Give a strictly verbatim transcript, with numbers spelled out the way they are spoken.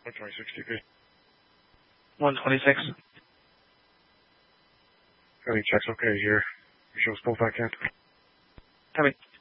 one twenty-six T P. one twenty-six. Copy, check's okay here. You show us both back in. Copy.